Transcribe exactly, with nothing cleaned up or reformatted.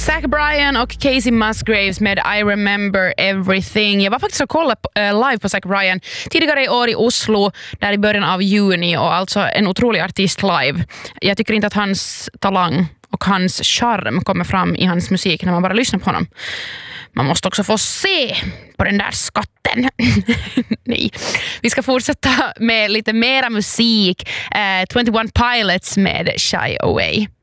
Zach Bryan och Casey Musgraves med I Remember Everything. Jag var faktiskt och kollade uh, live på Zach Bryan tidigare i år i Oslo, där i början av juni, och alltså en otrolig artist live. Jag tycker inte att hans talang och hans charm kommer fram i hans musik när man bara lyssnar på honom. Man måste också få se på den där skatten. Nej. Vi ska fortsätta med lite mera musik. Uh, twenty-one Pilots med Shy Away.